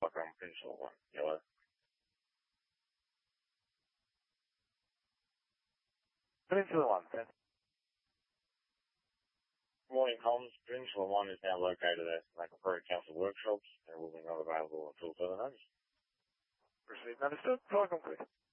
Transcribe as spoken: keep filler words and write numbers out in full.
Buckram Peninsula one, yellow. Peninsula one, ten. Good morning, Holmes. Peninsula one is now located at Macquarie Council Workshops and will be not available until further notice. Received and understood. Fly complete.